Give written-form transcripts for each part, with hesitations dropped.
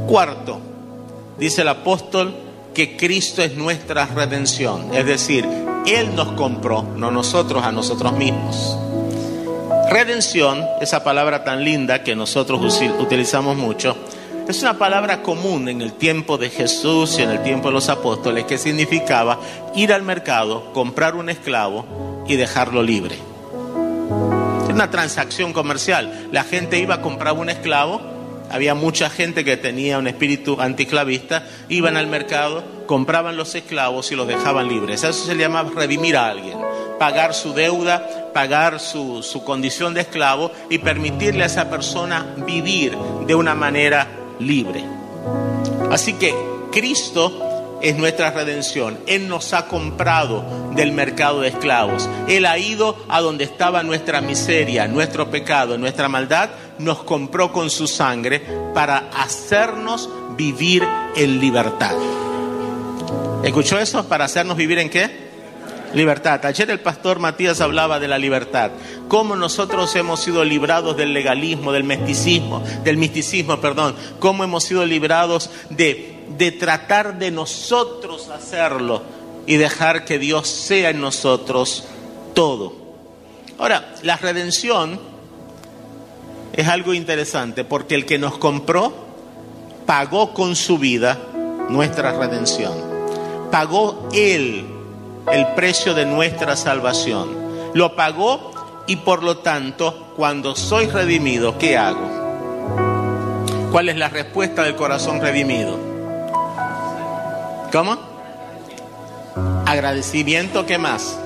Cuarto, dice el apóstol que Cristo es nuestra redención. Es decir, Él nos compró, no nosotros a nosotros mismos. Redención, esa palabra tan linda que nosotros utilizamos mucho, es una palabra común en el tiempo de Jesús y en el tiempo de los apóstoles, que significaba ir al mercado, comprar un esclavo y dejarlo libre. Es una transacción comercial. La gente iba a comprar un esclavo. Había mucha gente que tenía un espíritu antiesclavista. Iban al mercado, compraban los esclavos y los dejaban libres. Eso se le llama redimir a alguien. Pagar su deuda, pagar su condición de esclavo y permitirle a esa persona vivir de una manera libre. Así que Cristo es nuestra redención. Él nos ha comprado del mercado de esclavos. Él ha ido a donde estaba nuestra miseria, nuestro pecado, nuestra maldad. Nos compró con su sangre para hacernos vivir en libertad. ¿Escuchó eso? ¿Para hacernos vivir en qué? Libertad. Ayer el pastor Matías hablaba de la libertad. Cómo nosotros hemos sido librados del legalismo, del misticismo. Cómo hemos sido librados de tratar de nosotros hacerlo y dejar que Dios sea en nosotros todo. Ahora, la redención es algo interesante porque el que nos compró pagó con su vida nuestra redención. Pagó Él el precio de nuestra salvación. Lo pagó y por lo tanto, cuando soy redimido, ¿qué hago? ¿Cuál es la respuesta del corazón redimido? ¿Cómo? Agradecimiento, ¿qué más?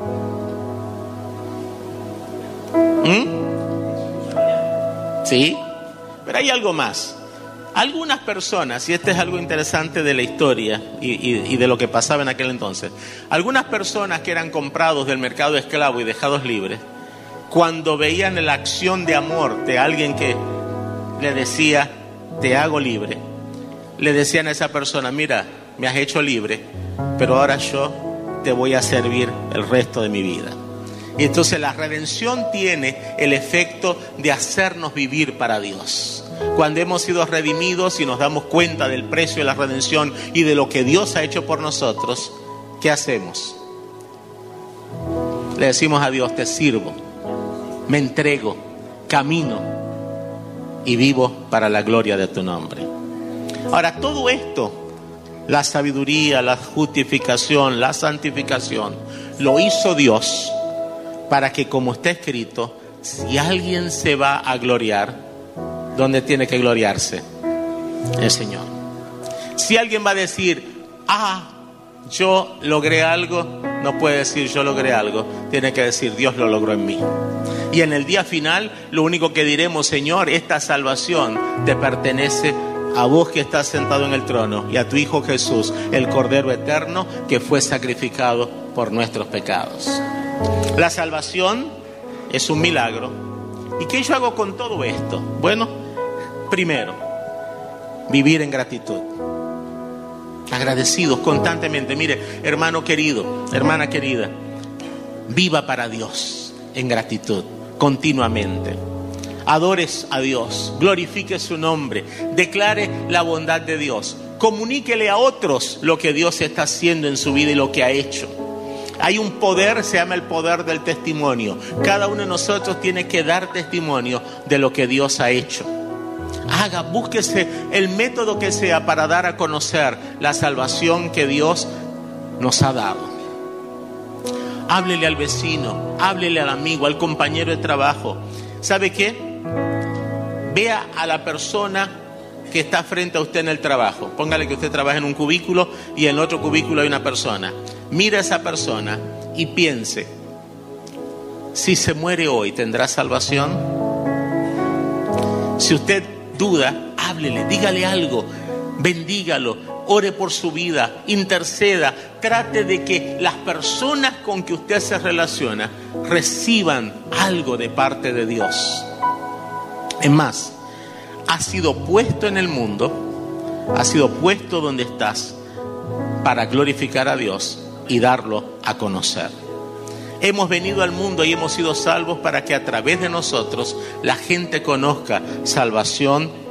Sí, pero hay algo más. Algunas personas, y este es algo interesante de la historia y de lo que pasaba en aquel entonces, algunas personas que eran comprados del mercado de esclavos y dejados libres, cuando veían la acción de amor de alguien que le decía, te hago libre, le decían a esa persona, mira, me has hecho libre, pero ahora yo te voy a servir el resto de mi vida. Y entonces la redención tiene el efecto de hacernos vivir para Dios. Cuando hemos sido redimidos y nos damos cuenta del precio de la redención y de lo que Dios ha hecho por nosotros, ¿qué hacemos? Le decimos a Dios, te sirvo, me entrego, camino y vivo para la gloria de tu nombre. Ahora, todo esto, la sabiduría, la justificación, la santificación, lo hizo Dios para que, como está escrito, si alguien se va a gloriar, ¿dónde tiene que gloriarse? El Señor. Si alguien va a decir, yo logré algo, no puede decir yo logré algo, tiene que decir Dios lo logró en mí. Y en el día final, lo único que diremos, Señor, esta salvación te pertenece a vos que estás sentado en el trono y a tu Hijo Jesús, el Cordero eterno que fue sacrificado por nuestros pecados. La salvación es un milagro. ¿Y qué yo hago con todo esto? Bueno, primero, vivir en gratitud. Agradecidos constantemente. Mire, hermano querido, hermana querida, viva para Dios en gratitud, continuamente. Adores a Dios, glorifique su nombre, declare la bondad de Dios, comuníquele a otros lo que Dios está haciendo en su vida y lo que ha hecho. Hay un poder, se llama el poder del testimonio. Cada uno de nosotros tiene que dar testimonio de lo que Dios ha hecho. Búsquese el método que sea para dar a conocer la salvación que Dios nos ha dado. Háblele al vecino, háblele al amigo, al compañero de trabajo. ¿Sabe qué? Vea a la persona que está frente a usted en el trabajo. Póngale que usted trabaja en un cubículo y en otro cubículo hay una persona. Mira a esa persona y piense, si se muere hoy, ¿tendrá salvación? Si usted duda, háblele, dígale algo, bendígalo, ore por su vida, interceda, trate de que las personas con que usted se relaciona reciban algo de parte de Dios. Es más, has sido puesto en el mundo, has sido puesto donde estás para glorificar a Dios y darlo a conocer. Hemos venido al mundo y hemos sido salvos para que a través de nosotros la gente conozca salvación